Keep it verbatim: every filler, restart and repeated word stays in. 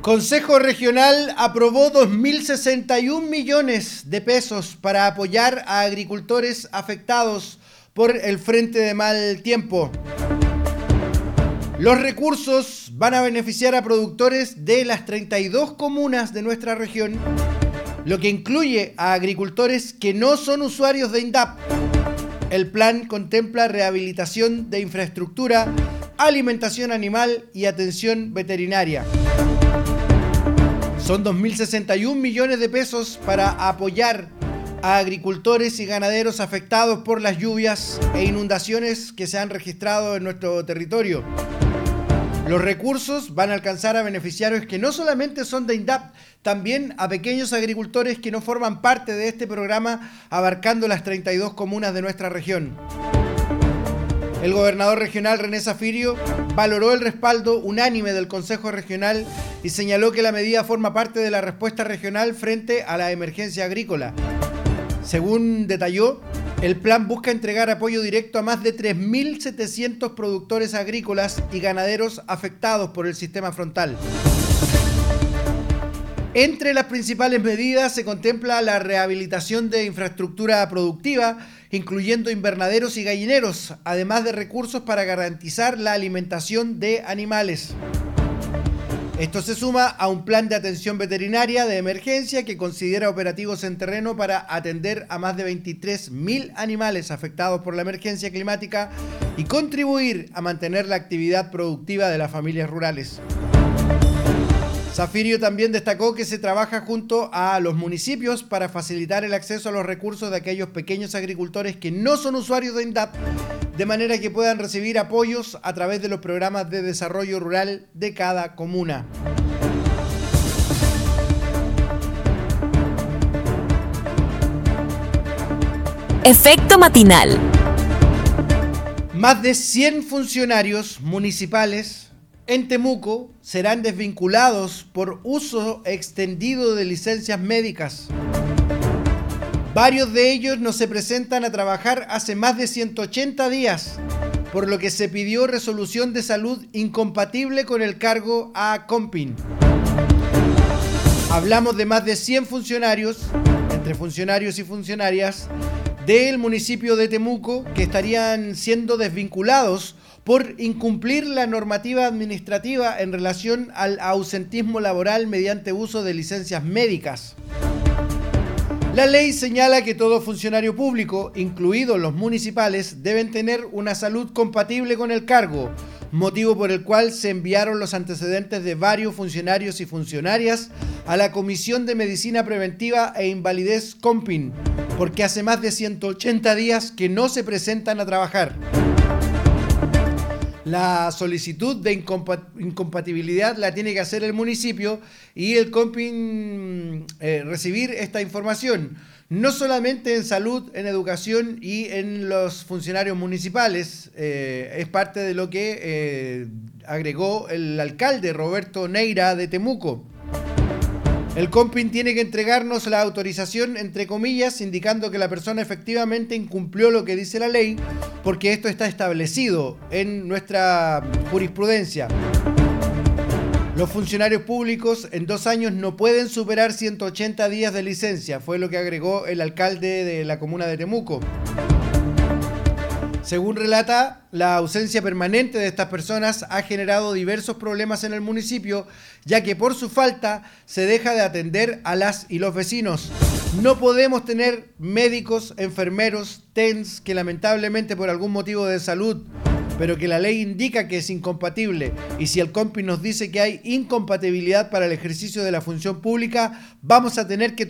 Consejo Regional aprobó dos mil sesenta y un millones de pesos para apoyar a agricultores afectados por el frente de mal tiempo. Los recursos van a beneficiar a productores de las treinta y dos comunas de nuestra región, lo que incluye a agricultores que no son usuarios de INDAP. El plan contempla rehabilitación de infraestructura, alimentación animal y atención veterinaria. Son dos mil sesenta y un millones de pesos para apoyar a agricultores y ganaderos afectados por las lluvias e inundaciones que se han registrado en nuestro territorio. Los recursos van a alcanzar a beneficiarios que no solamente son de INDAP, también a pequeños agricultores que no forman parte de este programa, abarcando las treinta y dos comunas de nuestra región. El gobernador regional René Zafirio valoró el respaldo unánime del Consejo Regional y señaló que la medida forma parte de la respuesta regional frente a la emergencia agrícola. Según detalló, el plan busca entregar apoyo directo a más de tres mil setecientos productores agrícolas y ganaderos afectados por el sistema frontal. Entre las principales medidas se contempla la rehabilitación de infraestructura productiva, incluyendo invernaderos y gallineros, además de recursos para garantizar la alimentación de animales. Esto se suma a un plan de atención veterinaria de emergencia que considera operativos en terreno para atender a más de veintitrés mil animales afectados por la emergencia climática y contribuir a mantener la actividad productiva de las familias rurales. Zafirio también destacó que se trabaja junto a los municipios para facilitar el acceso a los recursos de aquellos pequeños agricultores que no son usuarios de INDAP, de manera que puedan recibir apoyos a través de los programas de desarrollo rural de cada comuna. Efecto matinal. Más de cien funcionarios municipales en Temuco serán desvinculados por uso extendido de licencias médicas. Varios de ellos no se presentan a trabajar hace más de ciento ochenta días, por lo que se pidió resolución de salud incompatible con el cargo a Compin. Hablamos de más de cien funcionarios, entre funcionarios y funcionarias, del municipio de Temuco que estarían siendo desvinculados por incumplir la normativa administrativa en relación al ausentismo laboral mediante uso de licencias médicas. La ley señala que todo funcionario público, incluidos los municipales, deben tener una salud compatible con el cargo, motivo por el cual se enviaron los antecedentes de varios funcionarios y funcionarias a la Comisión de Medicina Preventiva e Invalidez Compin, porque hace más de ciento ochenta días que no se presentan a trabajar. La solicitud de incompat- incompatibilidad la tiene que hacer el municipio y el Compin eh, recibir esta información, no solamente en salud, en educación y en los funcionarios municipales. Eh, es parte de lo que eh, agregó el alcalde Roberto Neira de Temuco. El Compin tiene que entregarnos la autorización, entre comillas, indicando que la persona efectivamente incumplió lo que dice la ley, porque esto está establecido en nuestra jurisprudencia. Los funcionarios públicos en dos años no pueden superar ciento ochenta días de licencia, fue lo que agregó el alcalde de la comuna de Temuco. Según relata, la ausencia permanente de estas personas ha generado diversos problemas en el municipio, ya que por su falta se deja de atender a las y los vecinos. No podemos tener médicos, enfermeros, T E N S que lamentablemente por algún motivo de salud, pero que la ley indica que es incompatible, y si el Compin nos dice que hay incompatibilidad para el ejercicio de la función pública, vamos a tener que